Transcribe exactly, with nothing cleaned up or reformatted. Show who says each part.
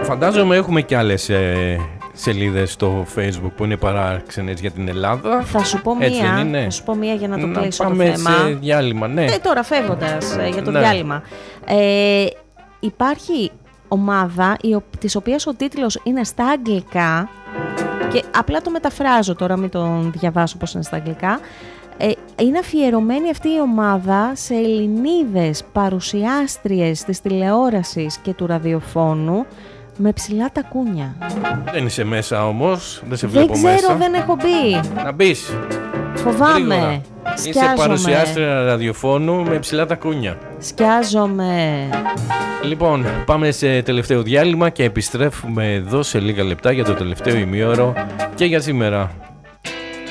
Speaker 1: Φαντάζομαι έχουμε και άλλες ε, σελίδες στο Facebook που είναι παράξενες για την Ελλάδα.
Speaker 2: Θα σου πω
Speaker 1: Έτσι
Speaker 2: μία,
Speaker 1: δεν είναι?
Speaker 2: θα σου πω μία για να το
Speaker 1: Να
Speaker 2: κλείσω το
Speaker 1: πάμε
Speaker 2: θέμα.
Speaker 1: σε διάλειμμα, ναι.
Speaker 2: Ε, τώρα φεύγοντας ε, για το
Speaker 1: Ναι.
Speaker 2: διάλειμμα. Ε, υπάρχει ομάδα η, ο- της οποίας ο τίτλος είναι στα αγγλικά και απλά το μεταφράζω τώρα, μην τον διαβάσω πώς είναι στα αγγλικά. Ε, είναι αφιερωμένη αυτή η ομάδα σε Ελληνίδες παρουσιάστριες της τηλεόρασης και του ραδιοφώνου με ψηλά τακούνια.
Speaker 1: Δεν είσαι μέσα όμως, δεν σε
Speaker 2: Δεν
Speaker 1: βλέπω
Speaker 2: ξέρω,
Speaker 1: μέσα.
Speaker 2: δεν έχω μπει.
Speaker 1: Να μπεις.
Speaker 2: Φοβάμαι.
Speaker 1: Γρήγορα. Είσαι
Speaker 2: Σκιάζομαι.
Speaker 1: παρουσιάστρια ραδιοφώνου με ψηλά τακούνια.
Speaker 2: Σκιάζομαι.
Speaker 1: Λοιπόν, πάμε σε τελευταίο διάλειμμα και επιστρέφουμε εδώ σε λίγα λεπτά για το τελευταίο ημίωρο και για σήμερα.